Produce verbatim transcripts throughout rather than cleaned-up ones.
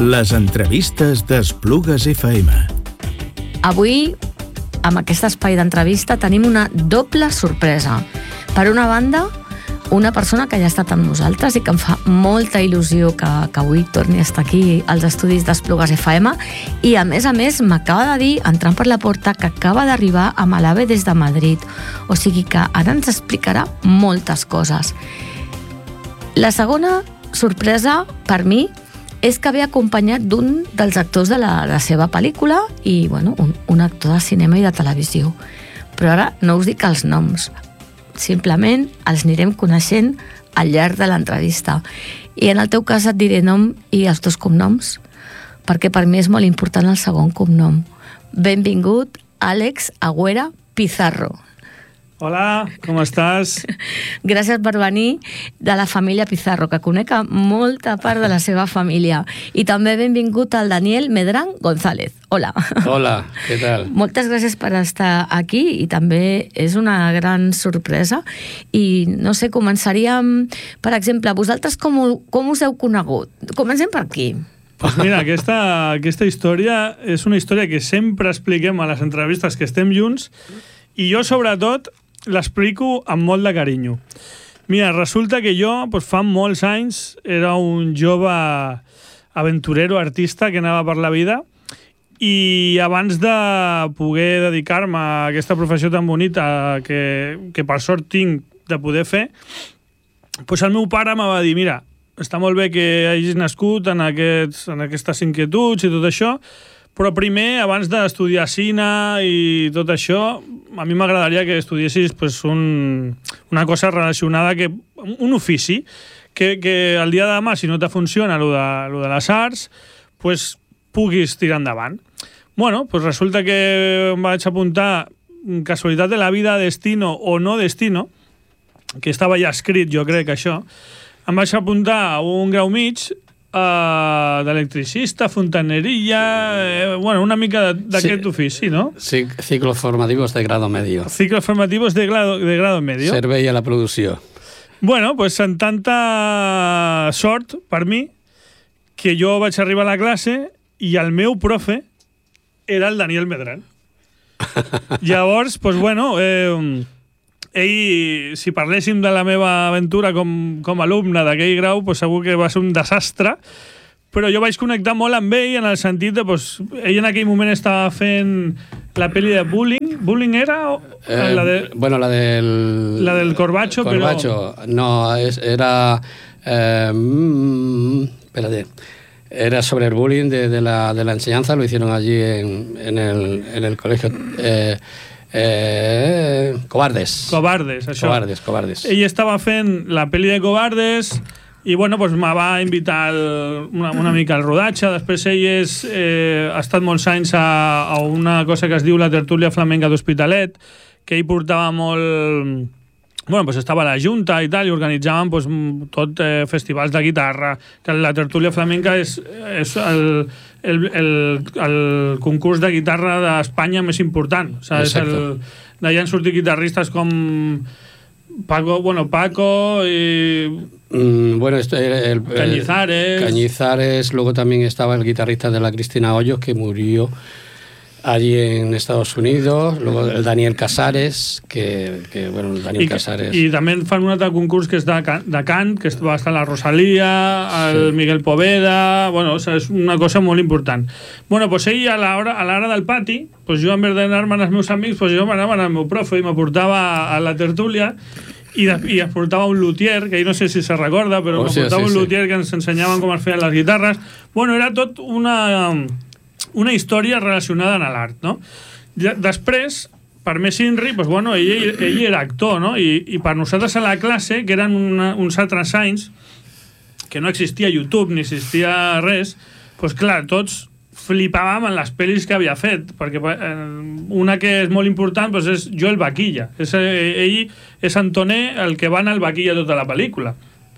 Les entrevistes d'Esplugues F M. Avui, amb aquest espai d'entrevista, tenim una doble sorpresa. Per una banda, una persona que ja ha estat amb nosaltres i que em fa molta il·lusió que, que avui torni a estar aquí als estudis d'Esplugues F M, i a més a més m'acaba de dir, entrant per la porta, que acaba d'arribar a Malave des de Madrid. O sigui que ara ens explicarà moltes coses. La segona sorpresa, per mi, és que ve acompanyat d'un dels actors de la, la seva pel·lícula i, bueno, un, un actor de cinema i de televisió. Però ara no us dic els noms. Simplement els anirem coneixent al llarg de l'entrevista. I en el teu cas et diré nom i els dos cognoms, perquè per mi és molt important el segon cognom. Benvingut, Àlex Agüera Pizarro. Hola, com estàs? Gràcies per venir, de la família Pizarro, que conec a molta part de la seva família. I també benvingut al Daniel Medrán González. Hola. Hola, què tal? Moltes gràcies per estar aquí i també és una gran sorpresa. I no sé, començaríem, per exemple, vosaltres com, com us heu conegut? Comencem per aquí. Pues mira, aquesta, aquesta història és una història que sempre expliquem a les entrevistes que estem junts i jo, sobretot, l'explico amb molt de carinyo. Mira, resulta que jo, doncs, fa molts anys, era un jove aventurero, artista, que anava per la vida, i abans de poder dedicar-me a aquesta professió tan bonita que, que per sort tinc de poder fer, doncs el meu pare em va dir, mira, està molt bé que hagis nascut en, aquests, en aquestes inquietuds i tot això, però primer, abans d'estudiar cine i tot això, a mi m'agradaria que estudiessis pues, un, una cosa relacionada, que, un ofici, que, que el dia de demà, si no te funciona lo de, lo de les arts, pues, puguis tirar endavant. Bueno, pues resulta que em vaig apuntar, casualitat de la vida, destino o no destino, que estava ja escrit, jo crec, això, em vaig apuntar a un grau mig, Uh, d'electricista, fontaneria, eh, bueno, una mica d'aquest sí, ofici, ¿no? Sí, ciclos formativos de grado medio. Ciclos formativos de grado, de grado medio. Servei a la producció. Bueno, pues en tanta sort per mi que jo vaig arribar a la classe i el meu profe era el Daniel Medrán. Llavors, pues bueno, eh, ell, si parléssim de la meva aventura com, com a alumne d'aquell grau, pues segur que va ser un desastre, però jo vaig connectar molt amb ell en el sentit de, pues, ell en aquell moment estava fent la pel·li de Bullying. Bullying era? Eh, la de, bueno, la del... La del Corbacho, Corbacho, però... no, es, era... Eh, mm, espérate. Era sobre el bullying de, de, la, de la enseñanza, lo hicieron allí en, en, el, en el colegio... Eh, Eh, Cobardes. Cobardes, això. Cobardes, Cobardes. Ell estava fent la pel·li de Cobardes i, bueno, pues, me va invitar el, una, una mica al rodatge. Després ell és, eh, ha estat molts anys a, a una cosa que es diu la tertúlia flamenca d'Hospitalet, que ell portava molt... Bueno, pues estava a la Junta i tal, i organitzaven pues, tot eh, festivals de guitarra, que la tertúlia flamenca és, és el, el, el, el concurs de guitarra d'Espanya més important. O sigui, és el, d'allà han sortit guitarristes com Paco, bueno, Paco y... Mm, bueno, esto, el, el, Cañizares. Cañizares, luego también estaba el guitarrista de la Cristina Hoyos, que murió allí en Estados Unidos, luego el Daniel Casares, que, que bueno, el Daniel I, Casares... I també fan un altre concurs que és de, de cant, que va estar la Rosalía, el sí. Miguel Poveda... Bueno, o sea, és una cosa molt important. Bueno, pues ell a l'hora a l'hora del pati, pues jo en vez d'anar-me amb els meus amics, pues jo m'anava amb el meu profe i m'aportava a la tertúlia i, de, i es portava un luthier, que ell no sé si se recorda, però oh, sí, portava sí, un luthier sí. que ens ensenyaven com es feien les guitarres. Bueno, era tot una... una història relacionada amb l'art, no? Després, per més Inri, doncs, bueno, ell, ell era actor, no? I, i per nosaltres a la classe, que eren una, uns altres anys, que no existia YouTube ni existia res, doncs clar, tots flipàvem en les pel·lis que havia fet, perquè eh, una que és molt important doncs és Joel Vaquilla. És, eh, ell és Antoné, el que va anar al Vaquilla tota la pel·lícula.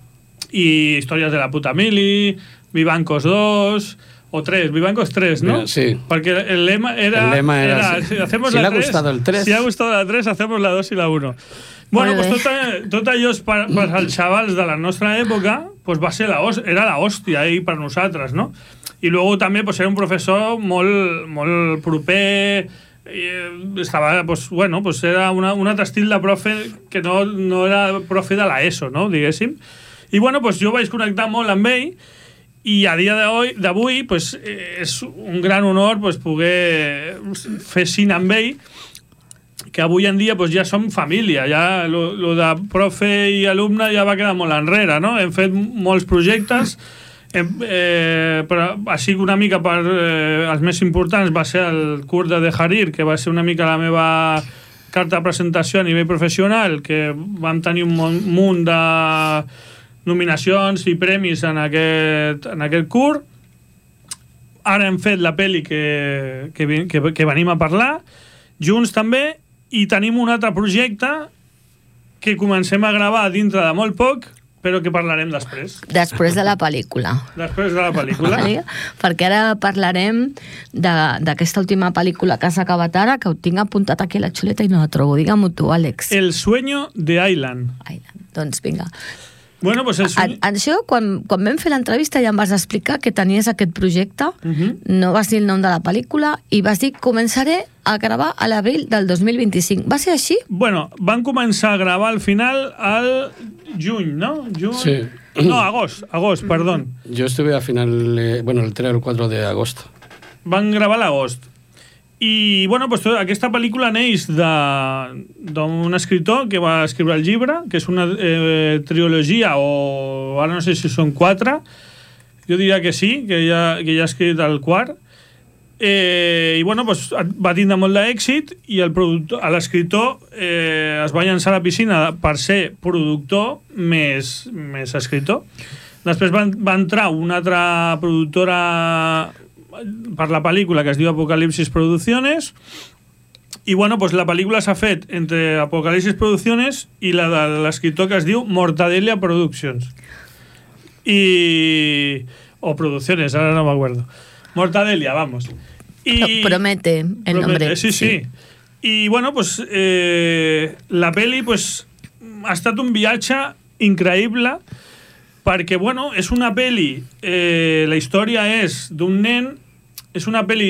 I Històries de la puta mili, Vivancos dos... O tres, Vivancos tres, ¿no? Mira, sí. Porque el lema era... El lema era... era si hacemos si la le ha tres, gustado el tres... Si le ha gustado la tres, hacemos la dos y la uno. Bueno, pues tot, tot allò per, per als xavals de la nostra època pues va ser la, era la hòstia ahí per nosaltres, no? I luego també pues, era un professor molt, molt proper, i estava, pues, bueno, pues era una, un altre estil de profe que no, no era profe de l'ESO, no? Diguéssim. I bueno, pues, jo vaig connectar molt amb ell i a dia d'avui pues, és un gran honor pues, poder fer cine amb ell, que avui en dia pues, ja som família, ja lo, lo de profe i alumne ja va quedar molt enrere, no? Hem fet molts projectes, hem, eh, però així una mica per eh, els més importants va ser el curs de De Harir, que va ser una mica la meva carta de presentació a nivell professional, que vam tenir un munt de nominacions i premis en aquest, en aquest curs. Ara hem fet la pel·li que, que, que, que venim a parlar, junts també, i tenim un altre projecte que comencem a gravar dintre de molt poc, però que parlarem després. Després de la pel·lícula. Després de la pel·lícula. Vale? Perquè ara parlarem d'aquesta última pel·lícula que has acabat ara, que ho tinc apuntat aquí a la xuleta i no la trobo. Digue-m'ho tu, Àlex. El sueño de Aylan. Aylan. Doncs vinga. Bueno, pues el sueño... A, això, quan, quan vam fer l'entrevista ja em vas explicar que tenies aquest projecte, uh-huh. No vas dir el nom de la pel·lícula i vas dir començaré a gravar a l'abril del dos mil vint-i-cinc. Va ser així? Bueno, van començar a gravar al final al juny, ¿no? Juny... Sí. No, agost, agost, perdón. Yo estuve a final, eh, bueno, el tres o el cuatro de agosto. Van gravar a l'agost. I, bueno, pues, aquesta pel·lícula neix d'un escriptor que va escriure el llibre, que és una eh, trilogia, o ara no sé si són quatre, jo diria que sí, que ja, que ja ha escrit el quart, eh, i, bueno, pues, va tindre molt d'èxit, i l'escriptor eh, es va llançar a la piscina per ser productor més, més escriptor. Després va, va entrar una altra productora per la pel·lícula que es diu Apocalipsis Producciones, i bueno, pues la pel·lícula s'ha fet entre Apocalipsis Producciones i la de l'escriptor que es diu Mortadella Productions i... o Producciones, ara no m'acuerdo. Mortadella, vamos. I... Promete el Promete, nombre. sí, sí, sí. I bueno, pues eh, la pel·li pues, ha estat un viatge increïble perquè, bueno, és una pel·li, eh, la història és d'un nen, és una pel·li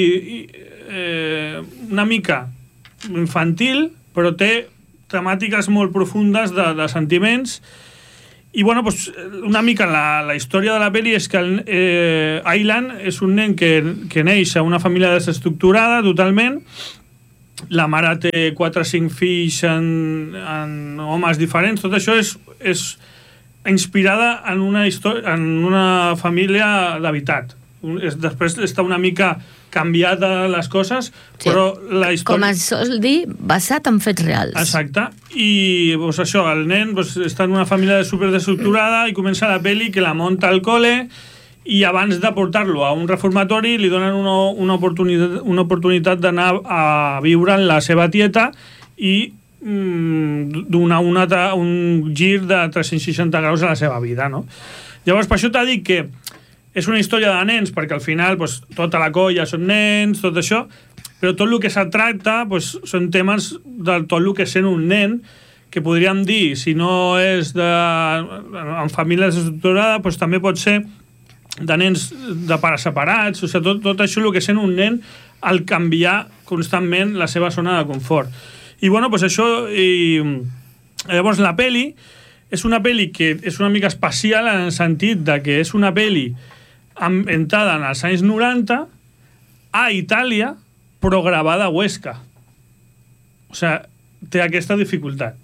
eh, una mica infantil, però té temàtiques molt profundes de, de sentiments, i, bueno, pues, una mica la, la història de la pel·li és que el, eh, Aylan és un nen que, que neix a una família desestructurada totalment, la mare té quatre o cinc fills en, en homes diferents, tot això és... és inspirada en una, història, en una família d'habitat. Després està una mica canviada les coses, sí. Però la història... Com es sol dir, basat en fets reals. Exacte. I pues, això, el nen pues, està en una família superdestructurada i comença la pel·li que la munta al col·le i abans de portar-lo a un reformatori li donen una, una oportunitat, una oportunitat d'anar a viure en la seva tieta i donar un, un gir de tres-cents seixanta graus a la seva vida, no? Llavors, per això t'ha dit que és una història de nens, perquè al final pues, tota la colla són nens, tot això, però tot el que se tracta pues, són temes de tot el que sent un nen, que podríem dir, si no és de, en famílies desestructurades, pues, també pot ser de nens de pares separats, o sigui, tot, tot això el que sent un nen al canviar constantment la seva zona de confort. I, bueno, pues això... I, llavors, la peli és una peli que és una mica especial en el sentit de que és una peli ambientada en els anys noranta a Itàlia, però gravada a Huesca. O sigui, té aquesta dificultat.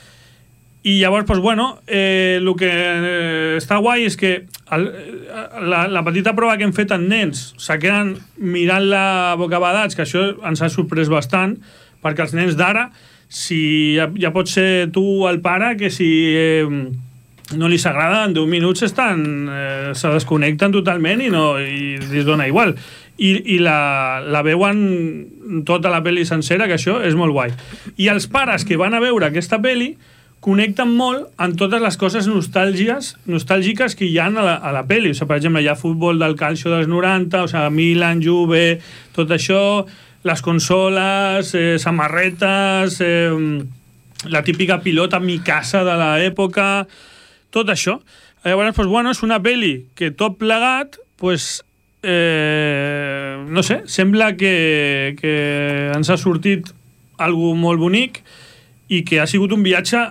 I llavors, pues, bueno, eh, el que eh, està guai és que el, la, la petita prova que hem fet en nens se queden mirant-la bocabadats, que això ens ha sorprès bastant, perquè els nens d'ara, si ja, ja pot ser tu el pare, que si eh, no li s'agrada, en deu minuts estan, eh, se desconnecten totalment i, no, i li dona igual. I, i la, la veuen tota la pel·li sencera, que això és molt guai. I els pares que van a veure aquesta pel·li connecten molt amb totes les coses nostàlgiques, nostàlgiques que hi ha a la, a la pel·li. O sigui, per exemple, hi ha futbol del calcio dels noranta, o sigui, Milan, Juve, tot això... les consoles, eh, samarretes, eh, la típica pilota Mikasa de l'època, tot això. Llavors, pues, bueno, és una pel·li que tot plegat pues, eh, no sé, sembla que, que ens ha sortit algo molt bonic i que ha sigut un viatge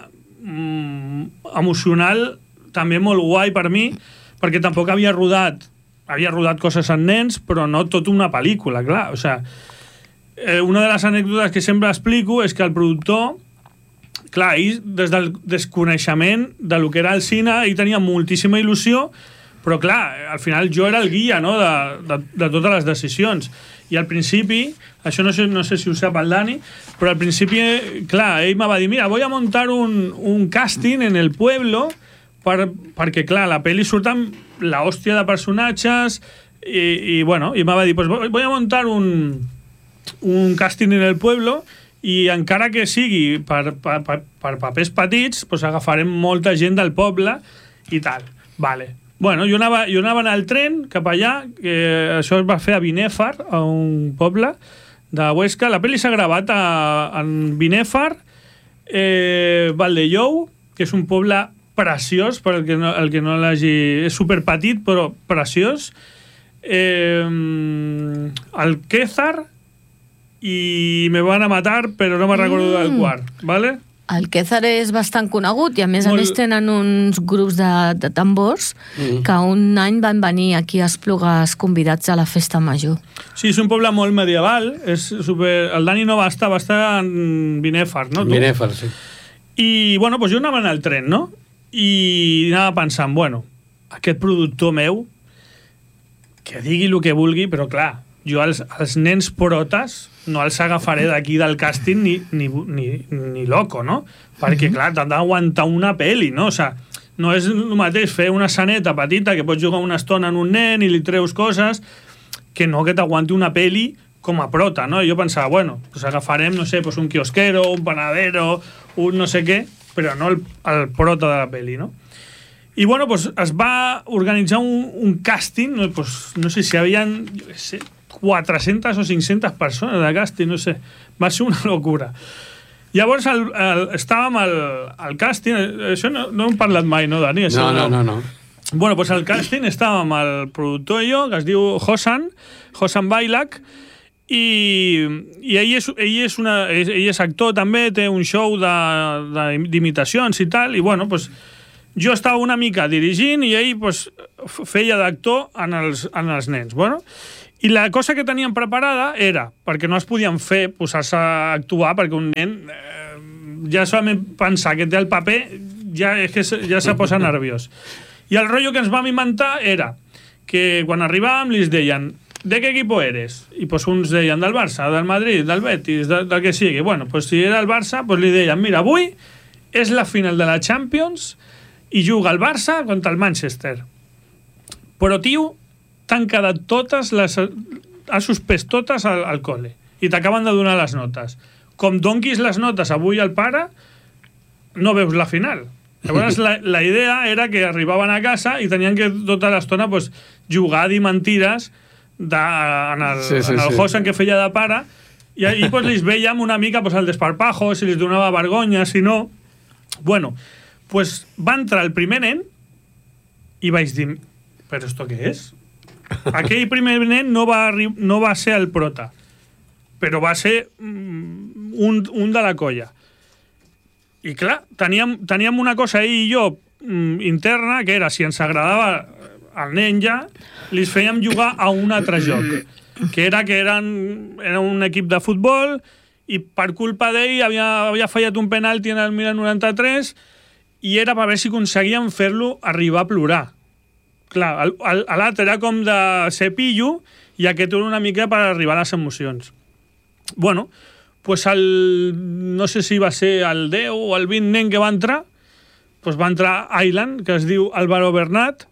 mm, emocional també molt guai per mi, perquè tampoc havia rodat havia rodat coses en nens, però no tota una pel·lícula, clar. O sea, eh, una de les anècdotes que sempre explico és que el productor, clar, ell, des del desconeixement de lo que era el cine, ell tenia moltíssima il·lusió, però clar, al final jo era el guia, no?, de, de, de totes les decisions. I al principi, això no sé, no sé si ho sap el Dani, però al principi, clar, ell me va dir, mira, voy a montar un, un casting en el pueblo, per, perquè, clar, la pel·li surt amb la hòstia de personatges i, i bueno, i me va dir, pues voy a montar un, un casting en el pueblo i encara que sigui per, per, per, per papers petits, pues agafarem molta gent del poble i tal. Vale. Bueno, jo anava, jo anava en el tren cap allà, que això es va fer a Binèfar, a un poble de Huesca. La pel·li s'ha gravat a, en Binèfar, eh, Valldellou, que és un poble preciós, per el que no, el que no l'hagi... És superpetit, però preciós. Eh, Alquézar i me van a matar, però no me recordo del quart, ¿vale? Alquézar és bastant conegut i a més Molt... a més tenen uns grups de, de tambors mm. que un any van venir aquí a Esplugues convidats a la festa major. Sí, és un poble molt medieval. És super... El Dani no va estar, va estar en Binèfar, no? Binèfar, sí. I, bueno, doncs jo anava en el tren, no? I anava pensant, bueno, aquest productor meu, que digui el que vulgui, però clar, jo els, els nens protes no els agafaré d'aquí del càsting ni, ni, ni, ni loco, no? Perquè, clar, t'han d'aguantar una pel·li, no? O sea, no és el mateix fer una esceneta petita que pots jugar una estona en un nen i li treus coses que no que t'aguanti una pel·li com a prota, no? I jo pensava, bueno, pues agafarem, no sé, pues un quiosquero, un panadero, un no sé què, però no el, el prota de la pel·li, no? I, bueno, pues es va organitzar un, un càsting, no, pues, no sé si hi havia, jo què sé, quatre-centes o cinc-centes persones de càsting, no sé, va ser una locura. Llavors el, el, estàvem al, al càsting, això no, no hem parlat mai, no, Dani? Això no, no, no, no. Bueno, pues al càsting estàvem el productor i jo, que es diu Hosan, Hosan Bailak, i, i ell, és, ell, és una, ell és actor també, té un show d'imitacions i tal, i bueno, pues, jo estava una mica dirigint i ell pues, feia d'actor en, els, en els nens. Bueno, i la cosa que teníem preparada era, perquè no es podien fer, posar-se a actuar, perquè un nen eh, ja solament pensar que té el paper ja, és que ja se posa nerviós. I el rotllo que ens vam inventar era que quan arribàvem li deien ¿de qué equipo eres? I pues uns deien del Barça, del Madrid, del Betis, del, del que sigui. Bueno, pues si era el Barça, pues li deien, mira, avui és la final de la Champions i juga el Barça contra el Manchester. Però, tio, t'han quedat totes les... has suspès totes al, al col·le i t'acaben de donar les notes. Com donquis les notes avui al pare, no veus la final. Llavors, la, la idea era que arribaven a casa i tenien que tota l'estona pues, jugar a dir mentides de, en el, sí, sí, en el sí. Hosan que feia de pare, i ahí pues, les veiem una mica pues, el desparpajo, si les donava vergonya, si no... Bueno, pues va entrar el primer nen i vaig dir, però esto què és? Aquell primer nen no va, no va ser el prota, però va ser un, un de la colla. I clar, teníem, teníem una cosa ell i jo interna, que era, si ens agradava el nen ja, li fèiem jugar a un altre joc, que era que eren, era un equip de futbol i per culpa d'ell havia, havia fallat un penalti en el mil noranta-tres i era per veure si aconseguíem fer-lo arribar a plorar. Clar, l'altre era com de cepillo i aquest era una mica per arribar a les emocions. Bueno, pues el, no sé si va ser el deu o el vint nen que va entrar, pues va entrar Island, que es diu Álvaro Bernat,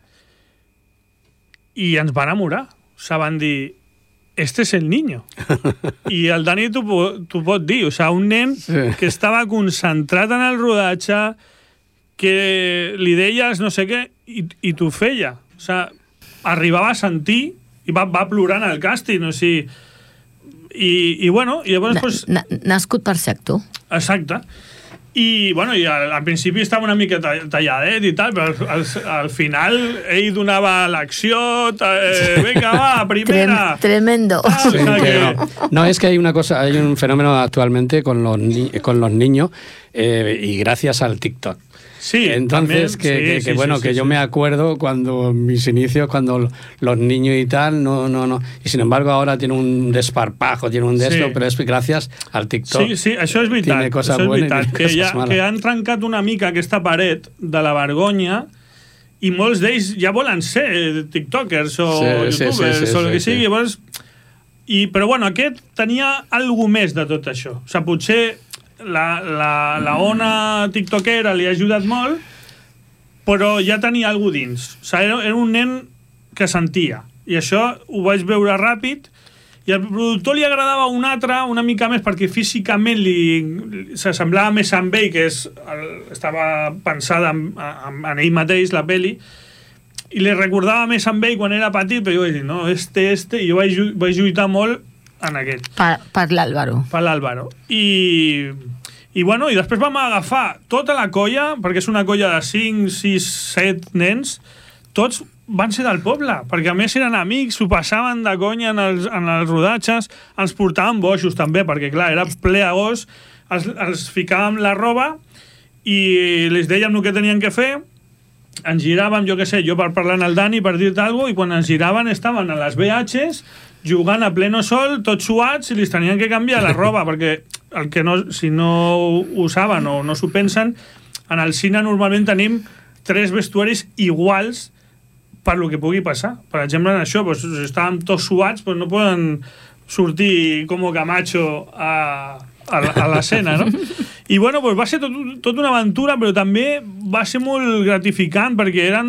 i ens va enamorar. O sigui, van dir, este es el niño. I el Dani t'ho pot dir, o sigui, un nen sí. que estava concentrat en el rodatge, que li deies no sé què, i, i t'ho feia. O sigui, arribava a sentir i va, va plorar en el càsting, o sigui... I, i bueno, i llavors... Na, pues, na, nascut per ser actor. Exacte. I, bueno, i al, al principi estava una mica talladet i tal, però al, al final ell donava l'acció, eh, venga, va, primera. Tremendo. Ah, Sí, o sea que que- no. No, es que hay una cosa, hay un fenómeno actualmente con los, ni- con los niños eh, y gracias al TikTok. Sí, Entonces, también, que, sí, que, sí, que bueno, sí, que sí, yo sí. me acuerdo cuando mis inicios, cuando los niños y tal, no, no, no. Y sin embargo ahora tiene un desparpajo, tiene un de Sí. esto, pero es gracias al TikTok. Sí, sí, això és veritat. Tiene cosas això és buenas y veritat, tiene que, cosas ja, malas. que han trencat una mica aquesta paret de la vergonya i molts d'ells ja volen ser tiktokers o Sí, sí, youtubers sí, sí, o el que sí, sigui. sí. Llavors, i, però bueno, aquest tenia algo més de tot això. O sigui, potser la, la, la ona tiktokera li ha ajudat molt, però ja tenia algo dins. O sigui, era, era un nen que sentia. I això ho vaig veure ràpid, i al productor li agradava un altre una mica més perquè físicament li s'assemblava més amb ell, que és el, estava pensada en, en, en ell mateix, la peli, i li recordava més amb ell quan era petit, però jo vaig dir, no, este, este, i jo vaig, vaig lluitar molt en aquest. Per, per l'Àlvaro. Per l'Àlvaro. I, i, bueno, i després vam agafar tota la colla, perquè és una colla de cinc, sis, set nens, tots van ser del poble, perquè a més eren amics, s'ho passaven de conya en els, en els rodatges, ens portaven boixos també, perquè clar, era ple agost, els, els ficàvem la roba i les dèiem el que tenien que fer, ens giràvem, jo què sé, jo per parlar amb el Dani, per dir-te alguna cosa, i quan ens giraven estaven a les V Hs jugant a pleno sol, tots suats, i li tenien que canviar la roba, perquè el que no, si no ho saben o no s'ho pensen, en el cine normalment tenim tres vestuaris iguals per lo que pugui passar. Per exemple, en això, doncs, estàvem tots suats, doncs no poden sortir com Camacho a, a, a l'escena, no? I bueno, doncs va ser tot, tot una aventura, però també va ser molt gratificant, perquè eren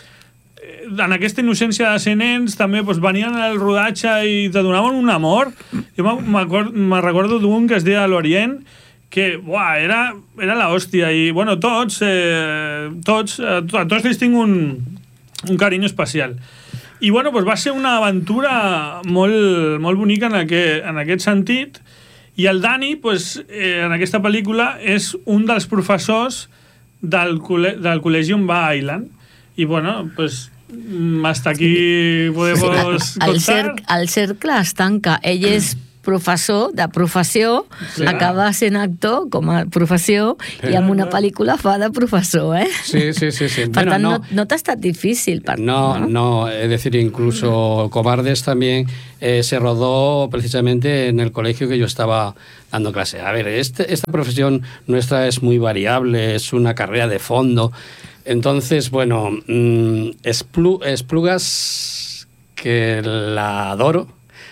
en aquesta innocència de ser nens també doncs, venien al rodatge i te donaven un amor. Jo me recordo d'un que es deia l'Orient, que buah, era, era l'hòstia, i bueno, tots eh, tots, a tots ells tinc un, un carinyo especial. I bueno, doncs va ser una aventura molt, molt bonica en aquest, en aquest sentit, i el Dani, doncs, eh, en aquesta pel·lícula, és un dels professors del, col·le del col·legi on va Island. I bueno, doncs, hasta aquí podemos sí, el, cerc, contar. el cercle es tanca. Ell és professor de professió, sí, acaba sent actor com a professió, però, i amb una pel·lícula fa de professor, ¿eh? Sí, sí, sí. sí. Per bueno, tant, no, no, no t'ha estat difícil. Per, no, no, no, es decir, incluso Cobardes también eh, se rodó precisamente en el colegio que yo estaba dando clase. A ver, este, esta profesión nuestra es muy variable, es una carrera de fondo. Entonces, bueno, mmm, Esplu, Esplugas, que la adoro,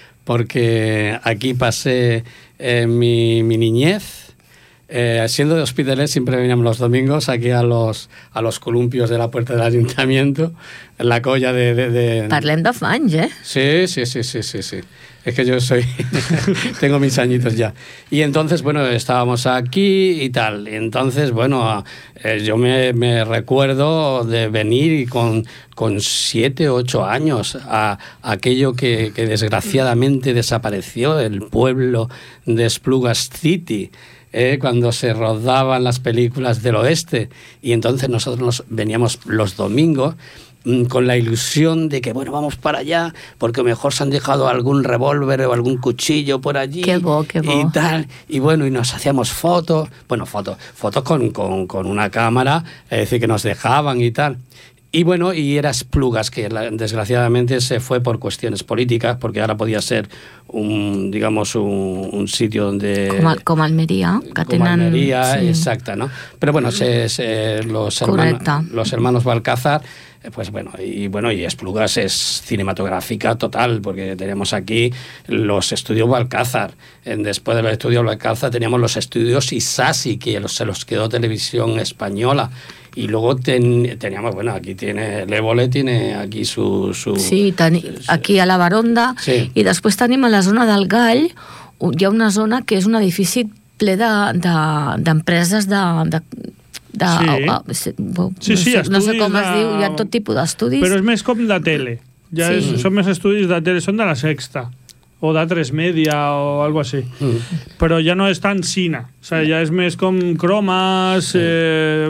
porque aquí pasé eh, mi, mi niñez. Eh, siendo de Hospitalet, siempre veníamos los domingos aquí a los, a los columpios de la puerta del ayuntamiento, en la colla de... de, de... Parlem de fa anys, eh? Sí, sí, sí, sí, sí, sí. Es que yo soy... tengo mis añitos ya. Y entonces, bueno, estábamos aquí y tal. Y entonces, bueno, eh, yo me, me recuerdo de venir con, con siete, ocho años a, a aquello que, que desgraciadamente desapareció, el pueblo de Esplugas City, eh, cuando se rodaban las películas del oeste. Y entonces nosotros nos veníamos los domingos con la ilusión de que, bueno, vamos para allá, porque mejor se han dejado algún revólver o algún cuchillo por allí. Qué bo, qué bo. Y tal. Y bueno, y nos hacíamos fotos, bueno, fotos, fotos con, con, con una cámara, es decir, que nos dejaban y tal. Y bueno, y era Esplugas, que desgraciadamente se fue por cuestiones políticas, porque ahora podía ser un, digamos, un, un sitio donde... Com, el, com Almería, que como tenen... Almería, sí. Exacta, ¿no? Pero bueno, se, se, los, hermano, los hermanos Balcázar, pues bueno, y bueno, y Esplugas es cinematográfica total, porque tenemos aquí los estudios Balcázar. Después de los estudios Balcázar teníamos los estudios Isasi, que se los quedó Televisión Española. Y luego ten, teníamos, bueno, aquí tiene, l'Évole tiene aquí su... su sí, teni, aquí a la Baronda, sí. I després tenim a la zona del Gall, hi ha una zona que és un edifici ple d'empreses de, de, de de, sí. oh, oh, sí, no, sí, sí, sé, no sé com de... es diu, hi ha tot tipus d'estudis. Però és més com de tele. Ja sí. és, són més estudis de tele, són de la Sexta. o d'A tres Media o algo així. Mm. Però ja no és tan cine, o sigui, ja és més com cromes, eh,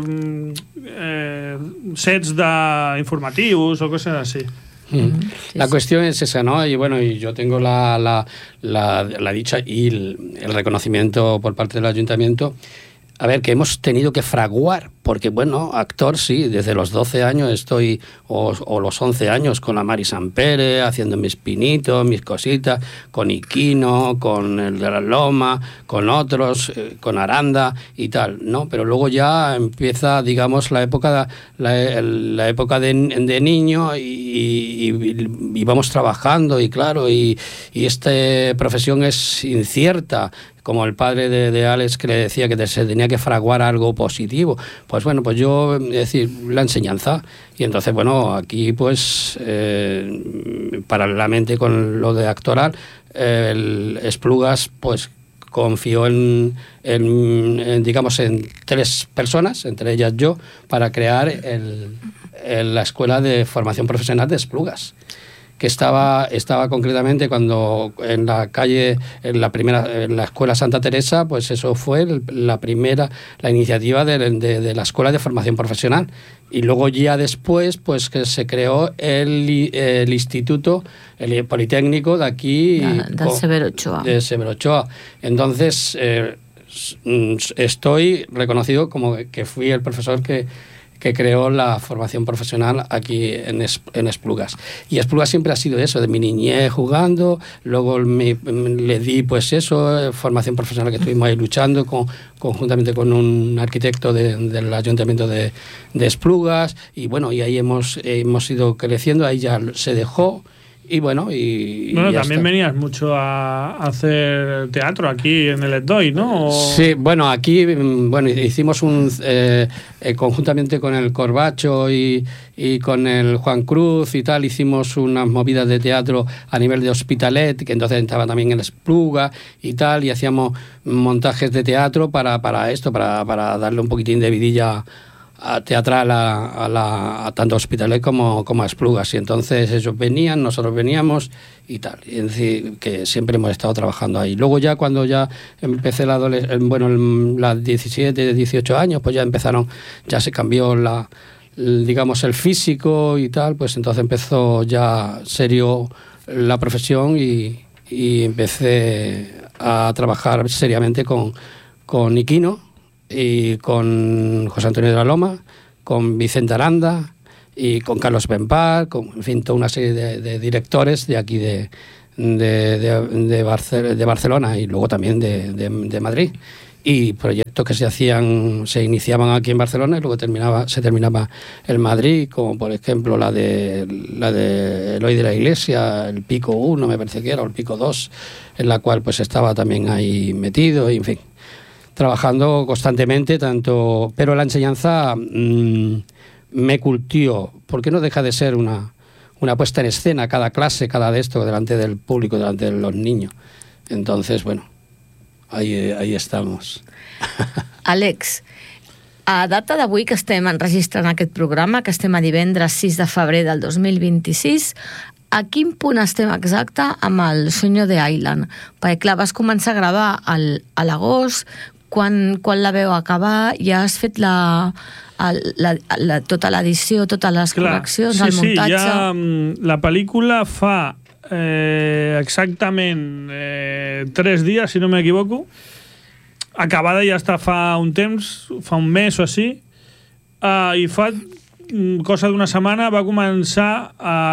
eh, sets d'informatius o coses així. Mm. La cuestión es esa, ¿no? Y bueno, y yo tengo la, la, la, la dicha y el, el reconocimiento por parte del ayuntamiento. A ver, que hemos tenido que fraguar, porque bueno, actor sí, desde los doce años estoy, o, o los once años, con la Mari Sampere, haciendo mis pinitos, mis cositas, con Iquino, con el de la Loma, con otros, eh, con Aranda y tal, ¿no? Pero luego ya empieza, digamos, la época, la, la época de, de niño y, y, y vamos trabajando y claro, y, y esta profesión es incierta, como el padre de, de Alex que le decía que se tenía que fraguar algo positivo. Pues bueno, pues yo, es decir, la enseñanza. Y entonces, bueno, aquí pues, eh, paralelamente con lo de actoral, eh, el Esplugas, pues confió en, en, en, digamos, en tres personas, entre ellas yo, para crear el, el, la Escuela de Formación Profesional de Esplugas, que estaba, estaba concretamente cuando en la calle, en la primera, en la Escuela Santa Teresa, pues eso fue el, la primera, la iniciativa de, de, de la Escuela de Formación Profesional. Y luego ya después, pues que se creó el, el instituto, el Politécnico de aquí. De, de Severo Ochoa. De Severo Ochoa. Entonces, eh, estoy reconocido como que fui el profesor que que creó la formación profesional aquí en, es, en Esplugas. Y Esplugas siempre ha sido eso, de mi niñez jugando, luego me, me, le di pues eso, formación profesional que estuvimos ahí luchando con, conjuntamente con un arquitecto de, del ayuntamiento de, de Esplugas, y bueno, y ahí hemos, hemos ido creciendo, ahí ya se dejó. Y bueno, y, bueno, y también está. Venías mucho a hacer teatro aquí en el Esdoi, ¿no? O... Sí, bueno, aquí bueno, hicimos un eh, eh, conjuntamente con el Corbacho y, y con el Juan Cruz y tal, hicimos unas movidas de teatro a nivel de Hospitalet, que entonces estaba también en Espluga y tal, y hacíamos montajes de teatro para, para esto, para, para darle un poquitín de vidilla a teatral a, a, la, a tanto a Hospitalet como, como a Esplugas, y entonces ellos venían, nosotros veníamos y tal, y es decir, que siempre hemos estado trabajando ahí. Luego ya cuando ya empecé la adolescencia, bueno, las diecisiete, dieciocho años, pues ya empezaron, ya se cambió la, digamos, el físico y tal, pues entonces empezó ya serio la profesión y, y empecé a trabajar seriamente con, con Iquino y con José Antonio de la Loma, con Vicente Aranda y con Carlos Benpar, con, en fin, toda una serie de, de directores de aquí de, de, de, de, Barce- de Barcelona y luego también de, de, de Madrid. Y proyectos que se hacían, se iniciaban aquí en Barcelona y luego terminaba, se terminaba en Madrid, como por ejemplo la de la de Eloy de la Iglesia, el Pico uno me parece que era, o el Pico dos, en la cual pues estaba también ahí metido, y en fin, trabajando constantemente, tanto, pero la enseñanza mmm, me cultió, porque no deja de ser una, una puesta en escena, cada clase, cada de esto, delante del público, delante de los niños. Entonces, bueno, ahí, ahí estamos. Àlex, a data d'avui que estem enregistrant aquest programa, que estem a divendres sis de febrer del dos mil vint-i-sis, a quin punt estem exacte amb el Sueño de Island? Perquè, clar, vas començar a gravar al, a l'agost, quan, quan la veu acabar, ja has fet la, la, la, tota l'edició, totes les Clar, correccions, sí, el muntatge... Sí, ja la pel·lícula fa eh, exactament eh, tres dies, si no m'equivoco. Acabada ja està fa un temps, fa un mes o així, uh, i fa cosa d'una setmana va començar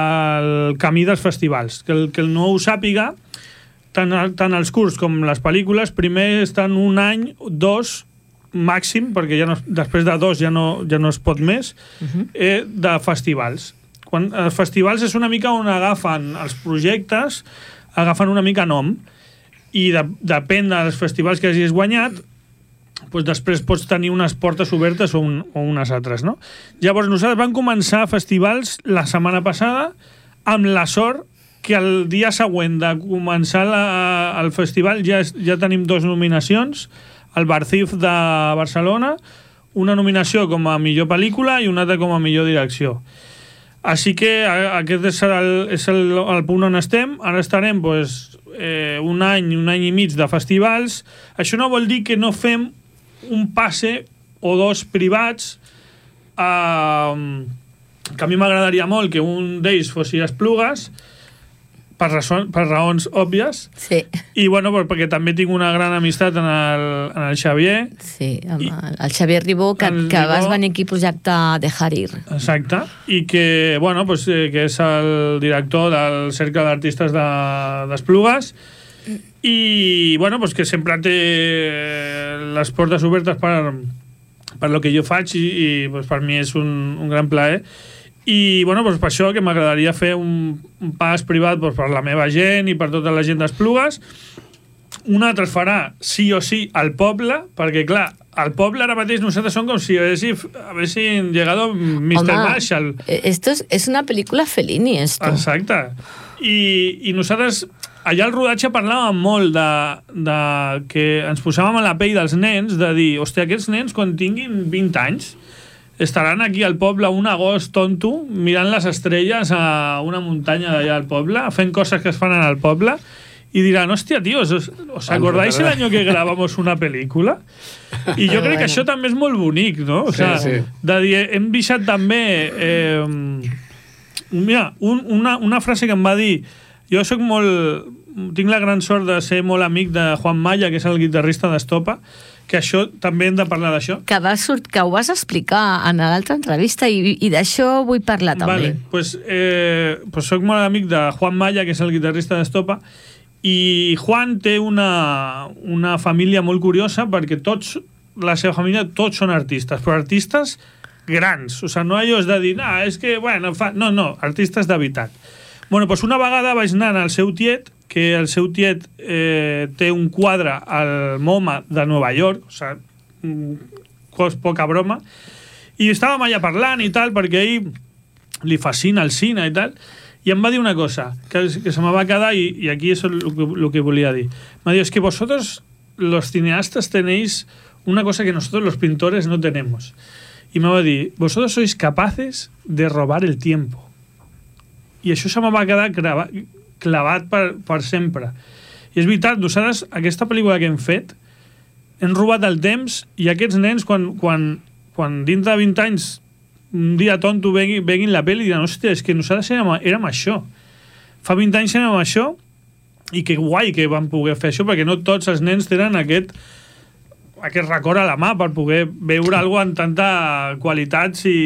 el camí dels festivals. Que el, que el no ho sàpiga, tant, tant els curts com les pel·lícules, primer estan un any, dos, màxim, perquè ja no, després de dos ja no, ja no es pot més, uh-huh. eh, de festivals. Quan, els festivals és una mica on agafen els projectes, agafen una mica nom, i de, depèn dels festivals que hagis guanyat, doncs després pots tenir unes portes obertes o, un, o unes altres, no? Llavors nosaltres vam començar festivals la setmana passada amb la sort que el dia següent de començar la, el festival ja, ja tenim dues nominacions, el Barcif de Barcelona, una nominació com a millor pel·lícula i una altra com a millor direcció. Així que aquest és el, és el, el punt on estem. Ara estarem pues, eh, un any, un any i mig de festivals, això no vol dir que no fem un passe o dos privats, eh, que a mi m'agradaria molt que un d'ells fossi Esplugues, per, raons, per raons òbvies, sí. I bueno, perquè també tinc una gran amistat en el, en el Xavier. Sí, amb I, el Xavier Ribó, que, que Ribó, vas venir aquí a projecte de Harir. Exacte, i que, bueno, pues, eh, que és el director del Cercle d'Artistes d'Esplugues, de, i bueno, pues, que sempre té les portes obertes per, per lo que jo faig, i, i pues, per mi és un, un gran plaer. I bueno, doncs per això que m'agradaria fer un, un pas privat doncs, per la meva gent i per tota la gent d'Esplugues. Un altre es farà sí o sí al poble, perquè clar, al poble ara mateix nosaltres som com si haguessin llegado mister Home, Marshall. Esto es, es una película Fellini, esto. Exacte. I, i nosaltres allà al rodatge parlàvem molt de, de que ens posàvem a la pell dels nens, de dir, hòstia, aquests nens quan tinguin vint anys estaran aquí al poble un agost tonto mirant les estrelles a una muntanya d'allà al poble, fent coses que es fan al poble, i diran, hòstia, tios, ¿os, os acordáis el año que grabamos una pel·lícula? I jo crec que això també és molt bonic, no? O sí, sea, sí. De dir, hem deixat també eh, mira, un, una, una frase que em va dir, jo soc molt, tinc la gran sort de ser molt amic de Juan Maya, que és el guitarrista d'Estopa, que això també hem de parlar d'això. Que, va sort, que ho vas explicar en l'altra entrevista i, i d'això vull parlar també. Vale, pues, eh, pues soc molt amic de Juan Maya, que és el guitarrista d'Estopa, i Juan té una, una família molt curiosa perquè tots, la seva família, tots són artistes, però artistes grans. O sigui, no allò és de dir, no, és que, bueno, fa... no, no, artistes de veritat. Bueno, pues una vegada vaig anar al seu tiet, que el seu tiet eh, té un quadre al MoMA de Nova York, o sigui, cos poca broma, i estàvem allà parlant i tal, perquè a ell li fascina el cine i tal, i em va dir una cosa, que, que se me va quedar, i, y aquí és el, lo que volia dir. Me diu, es que vosotros, los cineastas, tenéis una cosa que nosotros los pintores no tenemos. Y me va dir, vosotros sois capaces de robar el tiempo. I això se me va quedar clavat, clavat per, per sempre. I és veritat, nosaltres, aquesta pel·lícula que hem fet, hem robat el temps, i aquests nens, quan, quan, quan dintre de vint anys, un dia tonto venguin, venguin la pel·li i diran, hòstia, és que nosaltres érem, érem això. Fa vint anys érem això, i que guai que vam poder fer això, perquè no tots els nens tenen aquest, aquest record a la mà per poder veure alguna cosa amb tanta qualitat, si,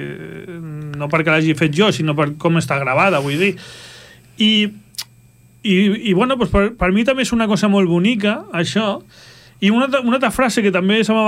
no perquè l'hagi fet jo, sinó per com està gravada, vull dir. I, i, i bueno, doncs per, per mi també és una cosa molt bonica, això. I una, una altra frase que també se m'ha